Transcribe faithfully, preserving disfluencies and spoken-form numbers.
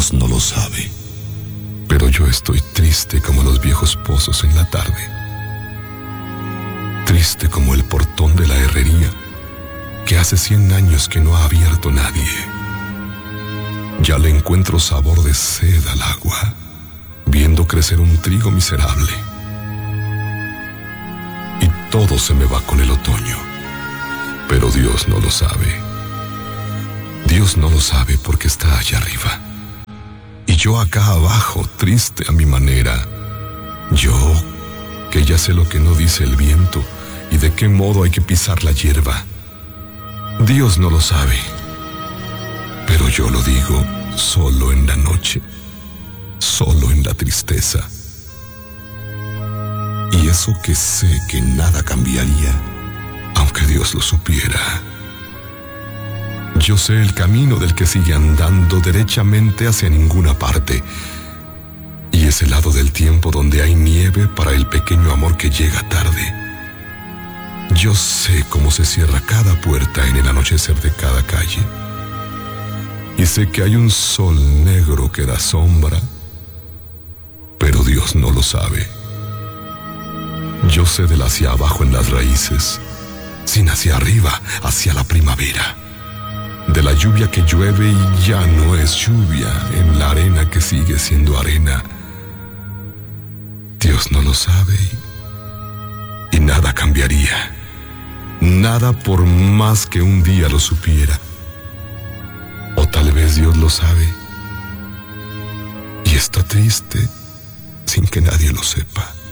Dios no lo sabe. Pero yo estoy triste como los viejos pozos en la tarde. Triste como el portón de la herrería, que hace cien años que no ha abierto nadie. Ya le encuentro sabor de sed al agua, viendo crecer un trigo miserable. Y todo se me va con el otoño, pero Dios no lo sabe. Dios no lo sabe porque está allá arriba. Y yo acá abajo, triste a mi manera. Yo, que ya sé lo que no dice el viento y de qué modo hay que pisar la hierba. Dios no lo sabe, pero yo lo digo solo en la noche, solo en la tristeza. Y eso que sé que nada cambiaría, aunque Dios lo supiera. Yo sé el camino del que sigue andando derechamente hacia ninguna parte, y es el lado del tiempo donde hay nieve para el pequeño amor que llega tarde. Yo sé cómo se cierra cada puerta en el anochecer de cada calle, y sé que hay un sol negro que da sombra, pero Dios no lo sabe. Yo sé del hacia abajo en las raíces, sin hacia arriba, hacia la primavera. De la lluvia que llueve y ya no es lluvia, en la arena que sigue siendo arena. Dios no lo sabe y, y nada cambiaría. Nada por más que un día lo supiera. O tal vez Dios lo sabe y está triste sin que nadie lo sepa.